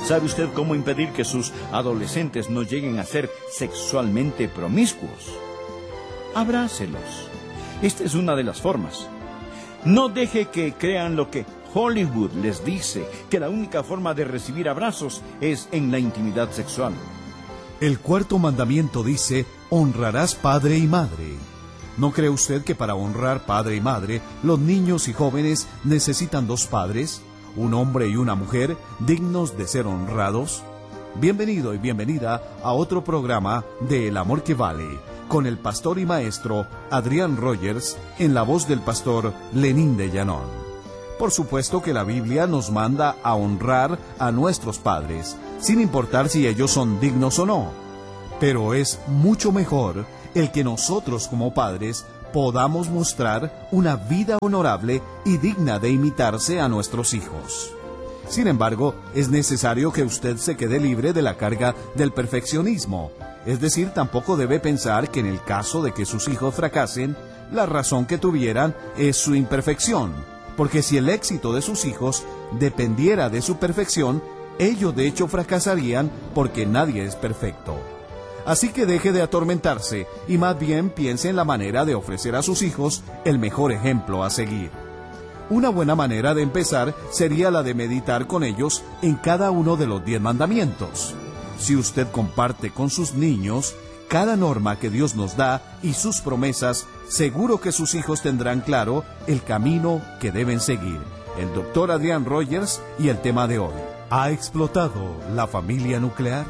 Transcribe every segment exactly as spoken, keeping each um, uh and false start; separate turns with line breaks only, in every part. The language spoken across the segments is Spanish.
¿Sabe usted cómo impedir que sus adolescentes no lleguen a ser sexualmente promiscuos? Abrácelos. Esta es una de las formas. No deje que crean lo que Hollywood les dice, que la única forma de recibir abrazos es en la intimidad sexual.
El cuarto mandamiento dice, honrarás padre y madre. ¿No cree usted que para honrar padre y madre, los niños y jóvenes necesitan dos padres, un hombre y una mujer, dignos de ser honrados? Bienvenido y bienvenida a otro programa de El Amor que Vale, con el pastor y maestro Adrián Rogers, en la voz del pastor Lenín de Llanón. Por supuesto que la Biblia nos manda a honrar a nuestros padres, sin importar si ellos son dignos o no. Pero es mucho mejor el que nosotros como padres podamos mostrar una vida honorable y digna de imitarse a nuestros hijos. Sin embargo, es necesario que usted se quede libre de la carga del perfeccionismo. Es decir, tampoco debe pensar que en el caso de que sus hijos fracasen, la razón que tuvieran es su imperfección. Porque si el éxito de sus hijos dependiera de su perfección, ellos de hecho fracasarían porque nadie es perfecto. Así que deje de atormentarse y más bien piense en la manera de ofrecer a sus hijos el mejor ejemplo a seguir. Una buena manera de empezar sería la de meditar con ellos en cada uno de los diez mandamientos. Si usted comparte con sus niños cada norma que Dios nos da y sus promesas, seguro que sus hijos tendrán claro el camino que deben seguir. El doctor Adrián Rogers y el tema de hoy. ¿Ha explotado la familia nuclear?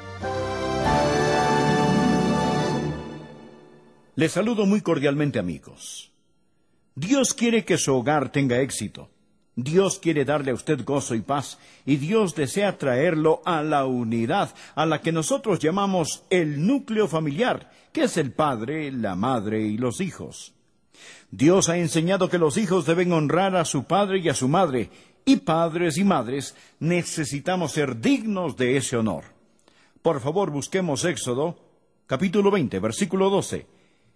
Les saludo muy cordialmente, amigos. Dios quiere que su hogar tenga éxito. Dios quiere darle a usted gozo y paz, y Dios desea traerlo a la unidad, a la que nosotros llamamos el núcleo familiar, que es el padre, la madre y los hijos. Dios ha enseñado que los hijos deben honrar a su padre y a su madre, y padres y madres necesitamos ser dignos de ese honor. Por favor, busquemos Éxodo, capítulo veinte, versículo doce.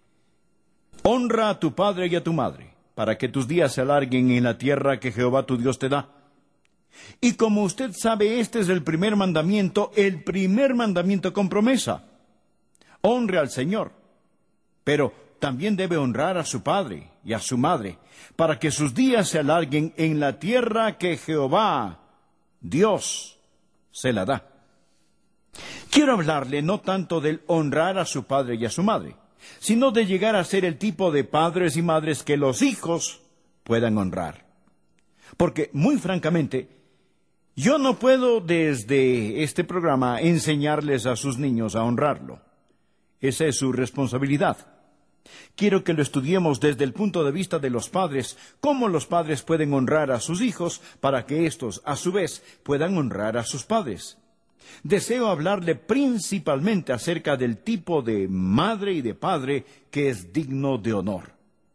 Honra a tu padre y a tu madre, para que tus días se alarguen en la tierra que Jehová tu Dios te da. Y como usted sabe, este es el primer mandamiento, el primer mandamiento con promesa. Honre al Señor, pero también debe honrar a su padre y a su madre, para que sus días se alarguen en la tierra que Jehová, Dios, se la da. Quiero hablarle no tanto del honrar a su padre y a su madre, sino de llegar a ser el tipo de padres y madres que los hijos puedan honrar. Porque, muy francamente, yo no puedo desde este programa enseñarles a sus niños a honrarlo. Esa es su responsabilidad. Quiero que lo estudiemos desde el punto de vista de los padres, cómo los padres pueden honrar a sus hijos para que éstos, a su vez, puedan honrar a sus padres. Deseo hablarle principalmente acerca del tipo de madre y de padre que es digno de honor.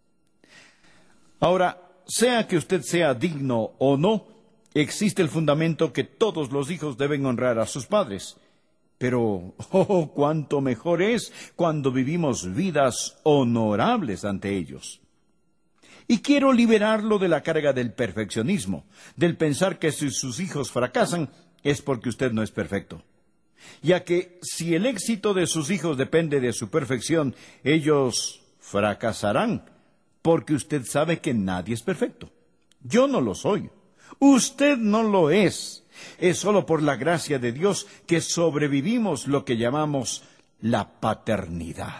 Ahora, sea que usted sea digno o no, existe el fundamento que todos los hijos deben honrar a sus padres. Pero, oh, cuánto mejor es cuando vivimos vidas honorables ante ellos. Y quiero liberarlo de la carga del perfeccionismo, del pensar que si sus hijos fracasan, es porque usted no es perfecto. Ya que si el éxito de sus hijos depende de su perfección, ellos fracasarán, porque usted sabe que nadie es perfecto. Yo no lo soy. Usted no lo es. Es solo por la gracia de Dios que sobrevivimos lo que llamamos la paternidad.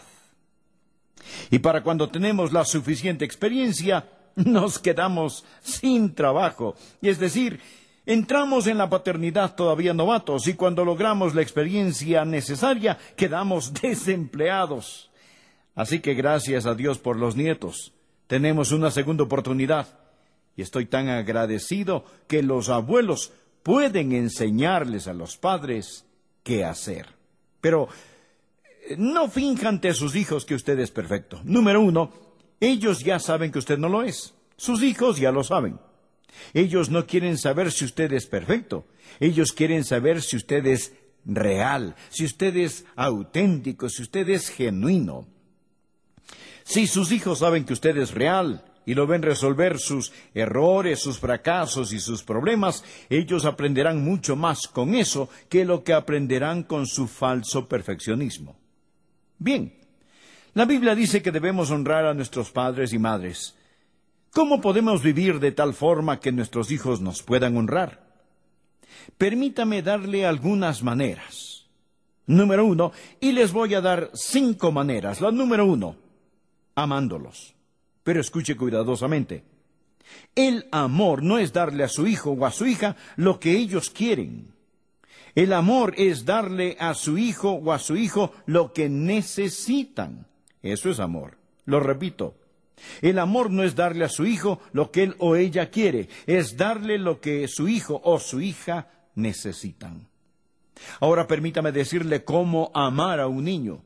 Y para cuando tenemos la suficiente experiencia, nos quedamos sin trabajo. Y es decir, entramos en la paternidad todavía novatos y cuando logramos la experiencia necesaria, quedamos desempleados. Así que gracias a Dios por los nietos. Tenemos una segunda oportunidad. Y estoy tan agradecido que los abuelos pueden enseñarles a los padres qué hacer. Pero no finja ante sus hijos que usted es perfecto. Número uno, ellos ya saben que usted no lo es. Sus hijos ya lo saben. Ellos no quieren saber si usted es perfecto. Ellos quieren saber si usted es real, si usted es auténtico, si usted es genuino. Si sus hijos saben que usted es real, y lo ven resolver sus errores, sus fracasos y sus problemas, ellos aprenderán mucho más con eso que lo que aprenderán con su falso perfeccionismo. Bien, la Biblia dice que debemos honrar a nuestros padres y madres. ¿Cómo podemos vivir de tal forma que nuestros hijos nos puedan honrar? Permítame darle algunas maneras. Número uno, y les voy a dar cinco maneras. La número uno, amándolos. Pero escuche cuidadosamente. El amor no es darle a su hijo o a su hija lo que ellos quieren. El amor es darle a su hijo o a su hijo lo que necesitan. Eso es amor. Lo repito. El amor no es darle a su hijo lo que él o ella quiere, es darle lo que su hijo o su hija necesitan. Ahora permítame decirle cómo amar a un niño.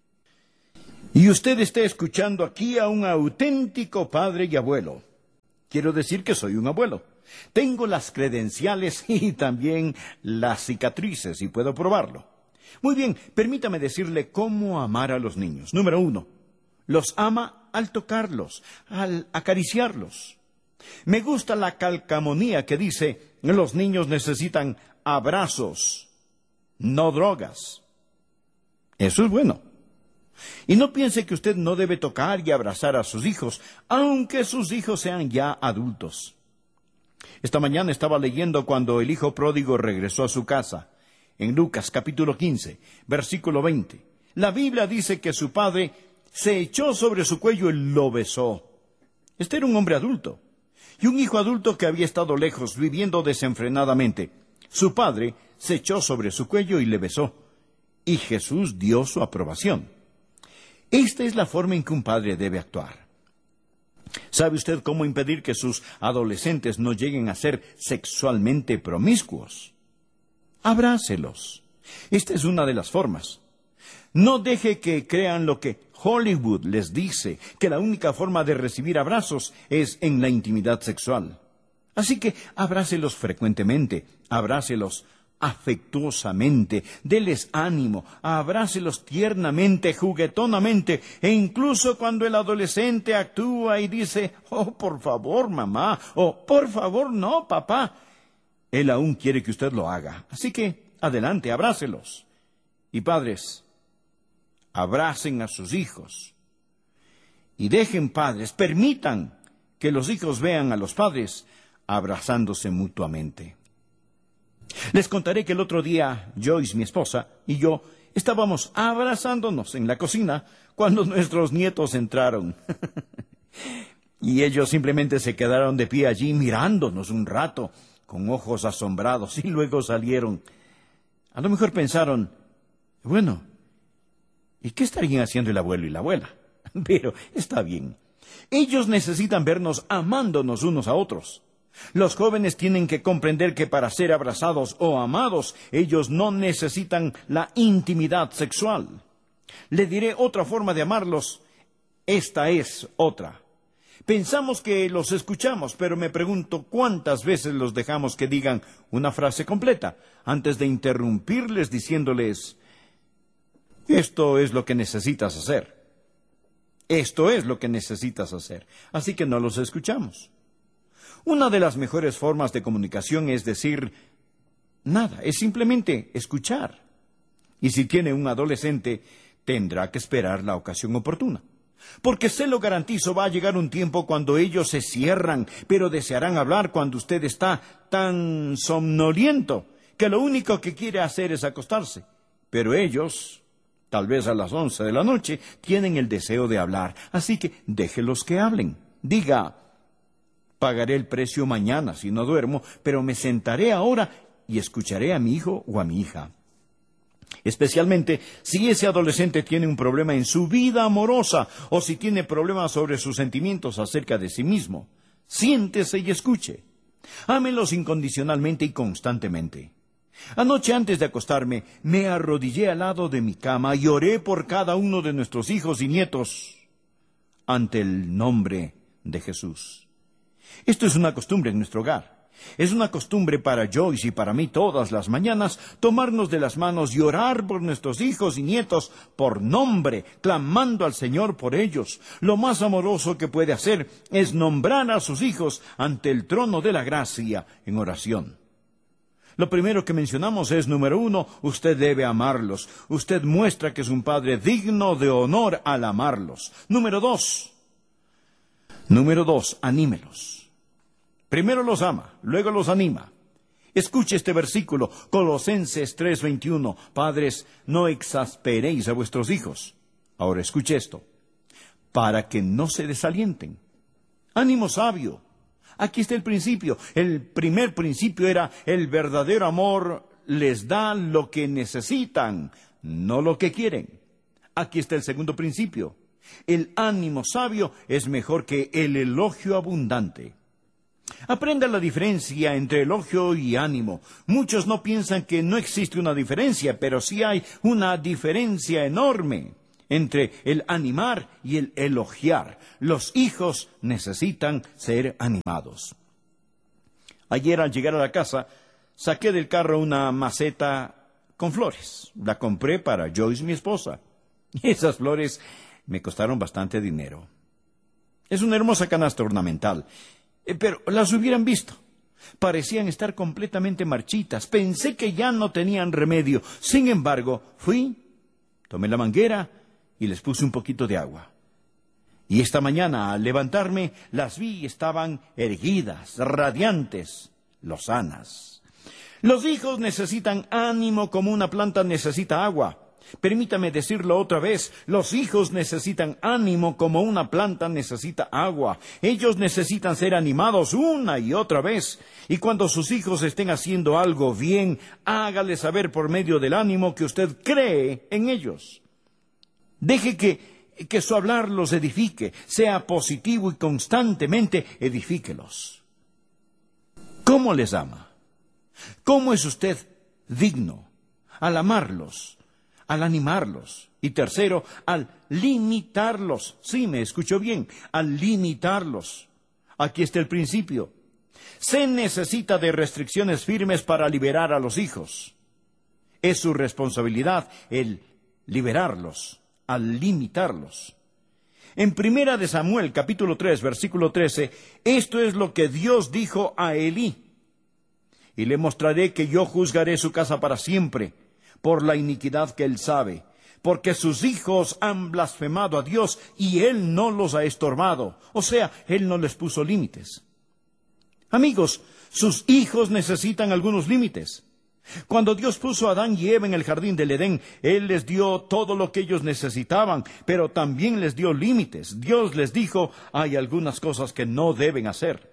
Y usted está escuchando aquí a un auténtico padre y abuelo. Quiero decir que soy un abuelo. Tengo las credenciales y también las cicatrices y puedo probarlo. Muy bien, permítame decirle cómo amar a los niños. Número uno, los ama al tocarlos, al acariciarlos. Me gusta la calcamonía que dice, los niños necesitan abrazos, no drogas. Eso es bueno. Y no piense que usted no debe tocar y abrazar a sus hijos, aunque sus hijos sean ya adultos. Esta mañana estaba leyendo cuando el hijo pródigo regresó a su casa, en Lucas capítulo quince, versículo veinte. La Biblia dice que su padre se echó sobre su cuello y lo besó. Este era un hombre adulto, y un hijo adulto que había estado lejos, viviendo desenfrenadamente. Su padre se echó sobre su cuello y le besó, y Jesús dio su aprobación. Esta es la forma en que un padre debe actuar. ¿Sabe usted cómo impedir que sus adolescentes no lleguen a ser sexualmente promiscuos? Abrácelos. Esta es una de las formas. No deje que crean lo que Hollywood les dice, que la única forma de recibir abrazos es en la intimidad sexual. Así que abrácelos frecuentemente, abrácelos afectuosamente, déles ánimo, abrácelos tiernamente, juguetonamente, e incluso cuando el adolescente actúa y dice, oh, por favor, mamá, o por favor, no, papá, él aún quiere que usted lo haga. Así que, adelante, abrácelos. Y padres, abracen a sus hijos. Y dejen, padres, permitan que los hijos vean a los padres abrazándose mutuamente. Les contaré que el otro día Joyce, mi esposa, y yo estábamos abrazándonos en la cocina cuando nuestros nietos entraron. Y ellos simplemente se quedaron de pie allí mirándonos un rato, con ojos asombrados, y luego salieron. A lo mejor pensaron, bueno, ¿y qué estarían haciendo el abuelo y la abuela? Pero está bien. Ellos necesitan vernos amándonos unos a otros. Los jóvenes tienen que comprender que para ser abrazados o amados, ellos no necesitan la intimidad sexual. Le diré otra forma de amarlos. Esta es otra. Pensamos que los escuchamos, pero me pregunto cuántas veces los dejamos que digan una frase completa antes de interrumpirles diciéndoles, esto es lo que necesitas hacer. Esto es lo que necesitas hacer. Así que no los escuchamos. Una de las mejores formas de comunicación es decir nada, es simplemente escuchar. Y si tiene un adolescente, tendrá que esperar la ocasión oportuna. Porque se lo garantizo, va a llegar un tiempo cuando ellos se cierran, pero desearán hablar cuando usted está tan somnoliento, que lo único que quiere hacer es acostarse. Pero ellos, tal vez a las once de la noche, tienen el deseo de hablar. Así que déjelos que hablen. Diga, pagaré el precio mañana si no duermo, pero me sentaré ahora y escucharé a mi hijo o a mi hija. Especialmente si ese adolescente tiene un problema en su vida amorosa o si tiene problemas sobre sus sentimientos acerca de sí mismo. Siéntese y escuche. Ámelos incondicionalmente y constantemente. Anoche antes de acostarme, me arrodillé al lado de mi cama y oré por cada uno de nuestros hijos y nietos ante el nombre de Jesús. Esto es una costumbre en nuestro hogar. Es una costumbre para Joyce y para mí todas las mañanas tomarnos de las manos y orar por nuestros hijos y nietos por nombre, clamando al Señor por ellos. Lo más amoroso que puede hacer es nombrar a sus hijos ante el trono de la gracia en oración. Lo primero que mencionamos es, número uno, usted debe amarlos. Usted muestra que es un padre digno de honor al amarlos. Número dos, número dos, anímelos. Primero los ama, luego los anima. Escuche este versículo, Colosenses tres veintiuno. Padres, no exasperéis a vuestros hijos. Ahora escuche esto, para que no se desalienten. Ánimo sabio. Aquí está el principio. El primer principio era, el verdadero amor les da lo que necesitan, no lo que quieren. Aquí está el segundo principio. El ánimo sabio es mejor que el elogio abundante. Aprenda la diferencia entre elogio y ánimo. Muchos no piensan que no existe una diferencia, pero sí hay una diferencia enorme entre el animar y el elogiar. Los hijos necesitan ser animados. Ayer al llegar a la casa, saqué del carro una maceta con flores. La compré para Joyce, mi esposa. Esas flores me costaron bastante dinero. Es una hermosa canasta ornamental. Pero las hubieran visto. Parecían estar completamente marchitas. Pensé que ya no tenían remedio. Sin embargo, fui, tomé la manguera y les puse un poquito de agua. Y esta mañana, al levantarme, las vi y estaban erguidas, radiantes, lozanas. Los hijos necesitan ánimo como una planta necesita agua. Permítame decirlo otra vez, los hijos necesitan ánimo como una planta necesita agua. Ellos necesitan ser animados una y otra vez. Y cuando sus hijos estén haciendo algo bien, hágale saber por medio del ánimo que usted cree en ellos. Deje que, que su hablar los edifique, sea positivo y constantemente edifíquelos. ¿Cómo les ama? ¿Cómo es usted digno al amarlos? Al animarlos. Y tercero, al limitarlos. Sí, me escuchó bien, al limitarlos. Aquí está el principio. Se necesita de restricciones firmes para liberar a los hijos. Es su responsabilidad el liberarlos, al limitarlos. En Primera de Samuel, capítulo tres, versículo trece, esto es lo que Dios dijo a Elí. Y le mostraré que yo juzgaré su casa para siempre, por la iniquidad que él sabe, porque sus hijos han blasfemado a Dios y él no los ha estorbado. O sea, él no les puso límites. Amigos, sus hijos necesitan algunos límites. Cuando Dios puso a Adán y Eva en el jardín del Edén, Él les dio todo lo que ellos necesitaban, pero también les dio límites. Dios les dijo, hay algunas cosas que no deben hacer.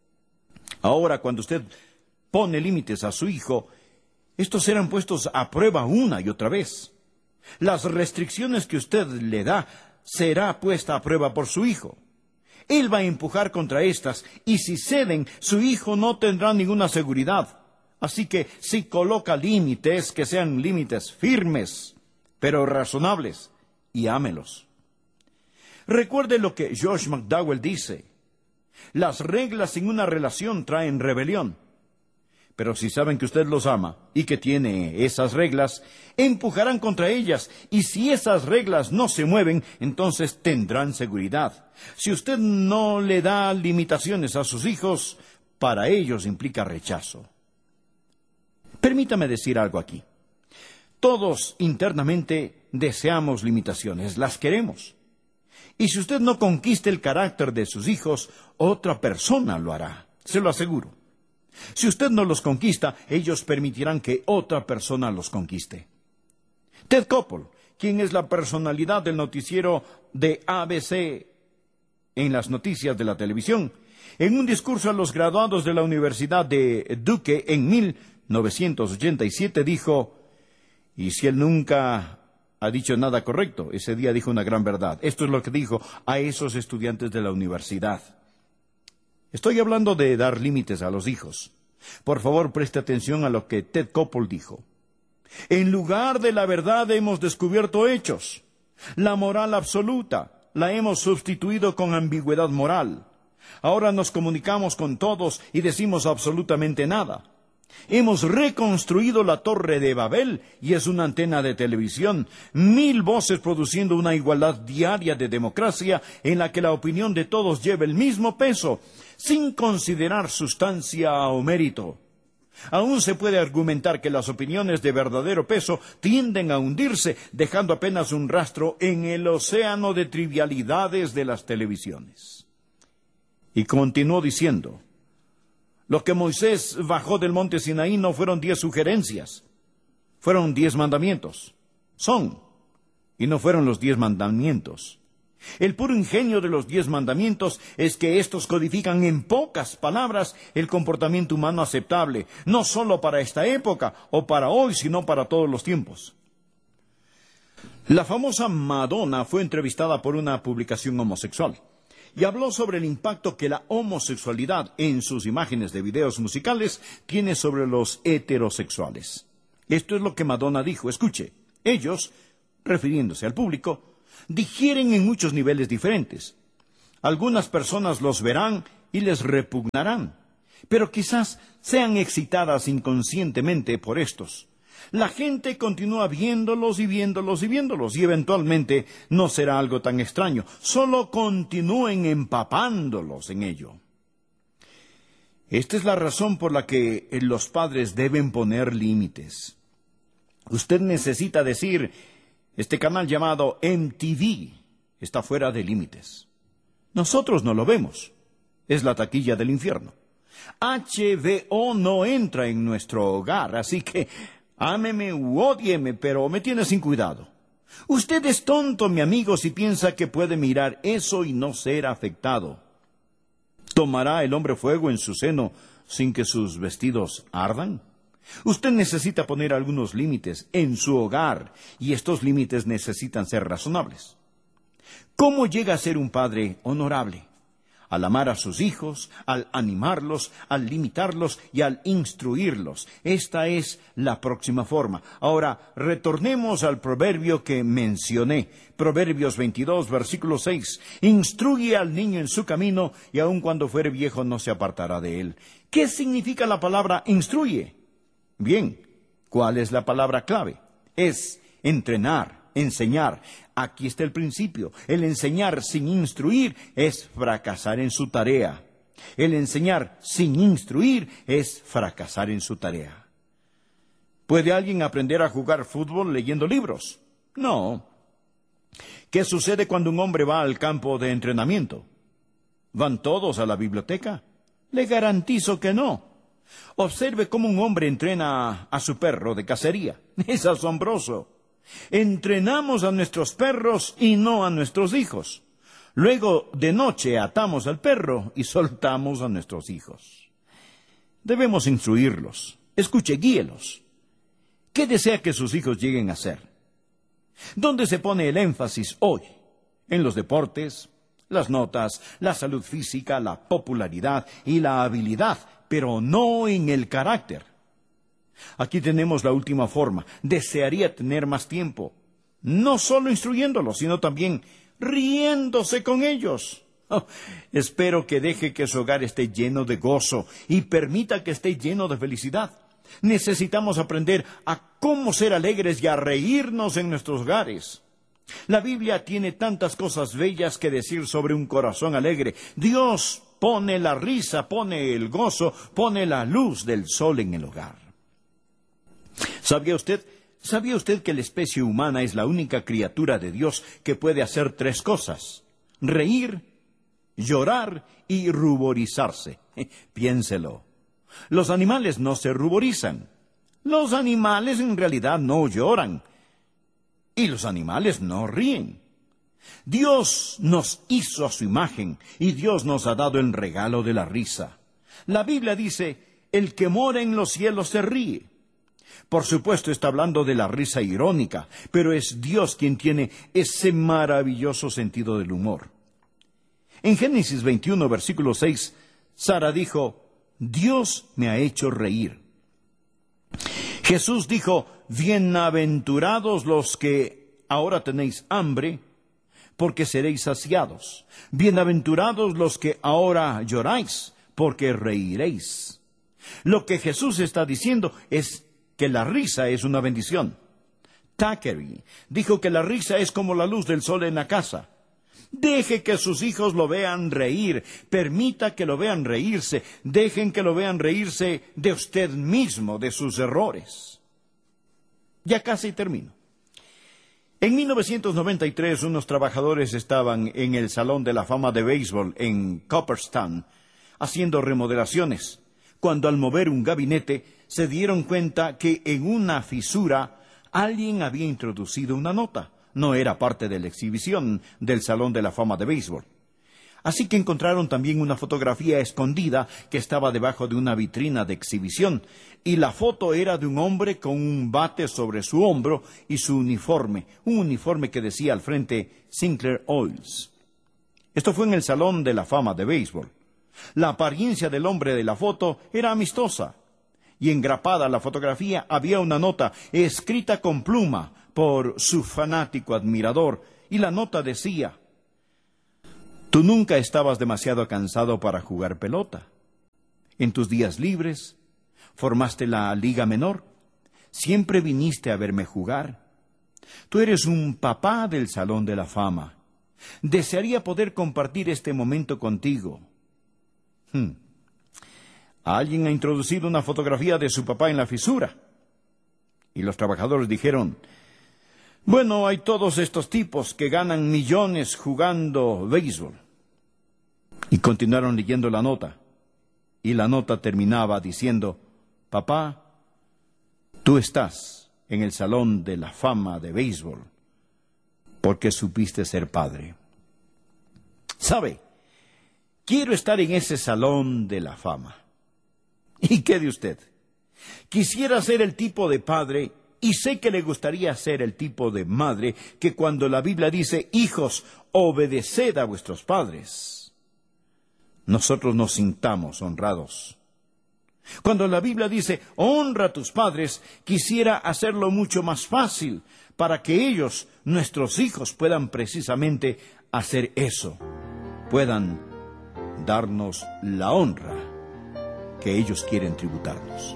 Ahora, cuando usted pone límites a su hijo, estos serán puestos a prueba una y otra vez. Las restricciones que usted le da será puesta a prueba por su hijo. Él va a empujar contra estas, y si ceden, su hijo no tendrá ninguna seguridad. Así que si coloca límites, que sean límites firmes, pero razonables, y ámelos. Recuerde lo que Josh McDowell dice. Las reglas sin una relación traen rebelión. Pero si saben que usted los ama y que tiene esas reglas, empujarán contra ellas. Y si esas reglas no se mueven, entonces tendrán seguridad. Si usted no le da limitaciones a sus hijos, para ellos implica rechazo. Permítame decir algo aquí. Todos internamente deseamos limitaciones, las queremos. Y si usted no conquista el carácter de sus hijos, otra persona lo hará, se lo aseguro. Si usted no los conquista, ellos permitirán que otra persona los conquiste. Ted Koppel, quien es la personalidad del noticiero de A B C en las noticias de la televisión, en un discurso a los graduados de la Universidad de Duke en mil novecientos ochenta y siete dijo, y si él nunca ha dicho nada correcto, ese día dijo una gran verdad. Esto es lo que dijo a esos estudiantes de la universidad. Estoy hablando de dar límites a los hijos. Por favor, preste atención a lo que Ted Koppel dijo. En lugar de la verdad hemos descubierto hechos. La moral absoluta la hemos sustituido con ambigüedad moral. Ahora nos comunicamos con todos y decimos absolutamente nada. Hemos reconstruido la Torre de Babel y es una antena de televisión, mil voces produciendo una igualdad diaria de democracia en la que la opinión de todos lleva el mismo peso, sin considerar sustancia o mérito. Aún se puede argumentar que las opiniones de verdadero peso tienden a hundirse, dejando apenas un rastro en el océano de trivialidades de las televisiones. Y continuó diciendo: lo que Moisés bajó del monte Sinaí no fueron diez sugerencias, fueron diez mandamientos. Son, y no fueron los diez mandamientos. El puro ingenio de los diez mandamientos es que estos codifican en pocas palabras el comportamiento humano aceptable, no solo para esta época o para hoy, sino para todos los tiempos. La famosa Madonna fue entrevistada por una publicación homosexual y habló sobre el impacto que la homosexualidad en sus imágenes de videos musicales tiene sobre los heterosexuales. Esto es lo que Madonna dijo. Escuche, ellos, refiriéndose al público, digieren en muchos niveles diferentes. Algunas personas los verán y les repugnarán, pero quizás sean excitadas inconscientemente por estos. La gente continúa viéndolos y viéndolos y viéndolos, y eventualmente no será algo tan extraño. Solo continúen empapándolos en ello. Esta es la razón por la que los padres deben poner límites. Usted necesita decir: este canal llamado M T V está fuera de límites. Nosotros no lo vemos. Es la taquilla del infierno. H B O no entra en nuestro hogar, así que ámeme u ódieme, pero me tiene sin cuidado. Usted es tonto, mi amigo, si piensa que puede mirar eso y no ser afectado. ¿Tomará el hombre fuego en su seno sin que sus vestidos ardan? Usted necesita poner algunos límites en su hogar, y estos límites necesitan ser razonables. ¿Cómo llega a ser un padre honorable? Al amar a sus hijos, al animarlos, al limitarlos y al instruirlos. Esta es la próxima forma. Ahora, retornemos al proverbio que mencioné. Proverbios veintidós, versículo seis. Instruye al niño en su camino, y aun cuando fuere viejo no se apartará de él. ¿Qué significa la palabra instruye? Bien, ¿cuál es la palabra clave? Es entrenar, enseñar. Aquí está el principio. El enseñar sin instruir es fracasar en su tarea. El enseñar sin instruir es fracasar en su tarea. ¿Puede alguien aprender a jugar fútbol leyendo libros? No. ¿Qué sucede cuando un hombre va al campo de entrenamiento? ¿Van todos a la biblioteca? Le garantizo que no. Observe cómo un hombre entrena a su perro de cacería. Es asombroso. Entrenamos a nuestros perros y no a nuestros hijos. Luego, de noche, atamos al perro y soltamos a nuestros hijos. Debemos instruirlos. Escuche, guíelos. ¿Qué desea que sus hijos lleguen a ser? ¿Dónde se pone el énfasis hoy? ¿En los deportes, las notas, la salud física, la popularidad y la habilidad, pero no en el carácter? Aquí tenemos la última forma. Desearía tener más tiempo, no solo instruyéndolos, sino también riéndose con ellos. Oh, espero que deje que su hogar esté lleno de gozo y permita que esté lleno de felicidad. Necesitamos aprender a cómo ser alegres y a reírnos en nuestros hogares. La Biblia tiene tantas cosas bellas que decir sobre un corazón alegre. Dios pone la risa, pone el gozo, pone la luz del sol en el hogar. ¿Sabía usted, ¿Sabía usted que la especie humana es la única criatura de Dios que puede hacer tres cosas? Reír, llorar y ruborizarse. Piénselo. Los animales no se ruborizan. Los animales en realidad no lloran. Y los animales no ríen. Dios nos hizo a su imagen y Dios nos ha dado el regalo de la risa. La Biblia dice: el que mora en los cielos se ríe. Por supuesto está hablando de la risa irónica, pero es Dios quien tiene ese maravilloso sentido del humor. En Génesis veintiuno, versículo seis, Sara dijo: Dios me ha hecho reír. Jesús dijo: bienaventurados los que ahora tenéis hambre, porque seréis saciados. Bienaventurados los que ahora lloráis, porque reiréis. Lo que Jesús está diciendo es que la risa es una bendición. Thackeray dijo que la risa es como la luz del sol en la casa. Deje que sus hijos lo vean reír, permita que lo vean reírse, dejen que lo vean reírse de usted mismo, de sus errores. Ya casi termino. En mil novecientos noventa y tres, unos trabajadores estaban en el Salón de la Fama de Béisbol en Cooperstown, haciendo remodelaciones, cuando al mover un gabinete se dieron cuenta que en una fisura alguien había introducido una nota. No era parte de la exhibición del Salón de la Fama de Béisbol. Así que encontraron también una fotografía escondida que estaba debajo de una vitrina de exhibición, y la foto era de un hombre con un bate sobre su hombro y su uniforme, un uniforme que decía al frente Sinclair Oils. Esto fue en el Salón de la Fama de Béisbol. La apariencia del hombre de la foto era amistosa, y engrapada a la fotografía había una nota escrita con pluma por su fanático admirador, y la nota decía: tú nunca estabas demasiado cansado para jugar pelota. En tus días libres, formaste la liga menor, siempre viniste a verme jugar. Tú eres un papá del Salón de la Fama. Desearía poder compartir este momento contigo. Hmm. Alguien ha introducido una fotografía de su papá en la fisura. Y los trabajadores dijeron: bueno, hay todos estos tipos que ganan millones jugando béisbol. Y continuaron leyendo la nota. Y la nota terminaba diciendo: papá, tú estás en el Salón de la Fama de Béisbol porque supiste ser padre. ¿Sabe? Quiero estar en ese Salón de la Fama. ¿Y qué de usted? Quisiera ser el tipo de padre, y sé que le gustaría ser el tipo de madre, que cuando la Biblia dice: hijos, obedeced a vuestros padres, nosotros nos sintamos honrados. Cuando la Biblia dice: honra a tus padres, quisiera hacerlo mucho más fácil, para que ellos, nuestros hijos, puedan precisamente hacer eso, puedan darnos la honra que ellos quieren tributarnos.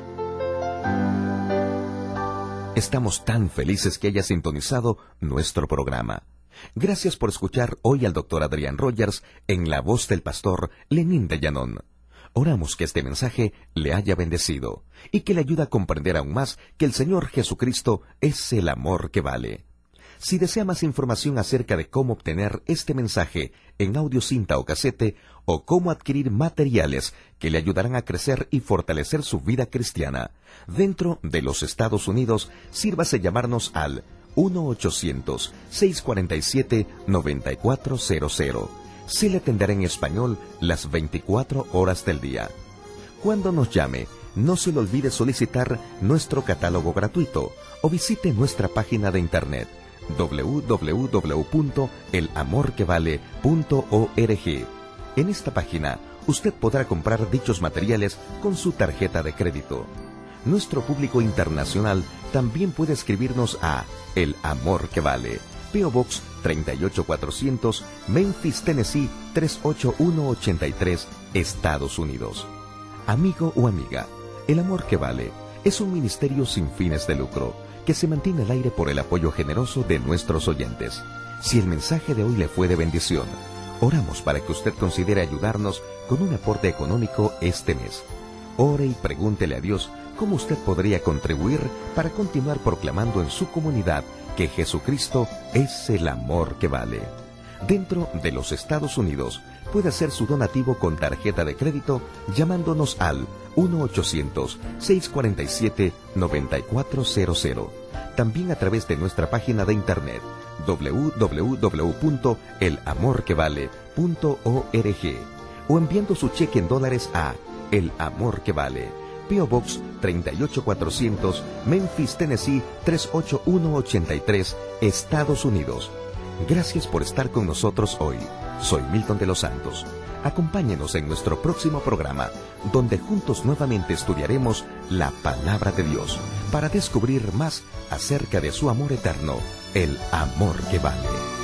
Estamos tan felices que haya sintonizado nuestro programa. Gracias por escuchar hoy al doctor Adrián Rogers en la voz del pastor Lenín de Llanón. Oramos que este mensaje le haya bendecido y que le ayude a comprender aún más que el Señor Jesucristo es el amor que vale. Si desea más información acerca de cómo obtener este mensaje en audio cinta o casete, o cómo adquirir materiales que le ayudarán a crecer y fortalecer su vida cristiana dentro de los Estados Unidos, sírvase llamarnos al uno ochocientos, seiscientos cuarenta y siete, noventa y cuatro cero cero. Se le atenderá en español las veinticuatro horas del día. Cuando nos llame, no se le olvide solicitar nuestro catálogo gratuito o visite nuestra página de internet doble u doble u doble u punto el amor que vale punto org. En esta página, usted podrá comprar dichos materiales con su tarjeta de crédito. Nuestro público internacional también puede escribirnos a El Amor que Vale, P O Box treinta y ocho cuatrocientos, Memphis, Tennessee tres ocho uno ocho tres, Estados Unidos. Amigo o amiga, El Amor que Vale es un ministerio sin fines de lucro que se mantiene al aire por el apoyo generoso de nuestros oyentes. Si el mensaje de hoy le fue de bendición, oramos para que usted considere ayudarnos con un aporte económico este mes. Ore y pregúntele a Dios cómo usted podría contribuir para continuar proclamando en su comunidad que Jesucristo es el amor que vale. Dentro de los Estados Unidos, puede hacer su donativo con tarjeta de crédito llamándonos al uno ochocientos, seiscientos cuarenta y siete, noventa y cuatro cero cero. También a través de nuestra página de internet doble u doble u doble u punto el amor que vale punto org o enviando su cheque en dólares a El Amor que Vale, P O Box treinta y ocho cuatrocientos, Memphis, Tennessee tres ocho uno ocho tres, Estados Unidos. Gracias por estar con nosotros hoy. Soy Milton de los Santos. Acompáñenos en nuestro próximo programa, donde juntos nuevamente estudiaremos la Palabra de Dios para descubrir más acerca de su amor eterno, el amor que vale.